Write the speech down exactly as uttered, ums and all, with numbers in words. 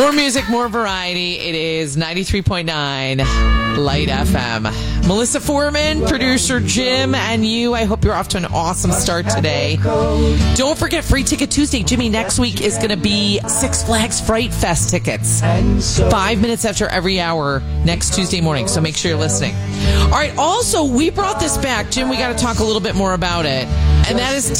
More music, more variety. It is ninety-three point nine Light F M. Melissa Foreman, producer Jim, and you. I hope you're off to an awesome start today. Don't forget Free Ticket Tuesday. Jimmy, next week is going to be Six Flags Fright Fest tickets. Five minutes after every hour next Tuesday morning, so make sure you're listening. All right, also, we brought this back. Jim, we got to talk a little bit more about it. And that is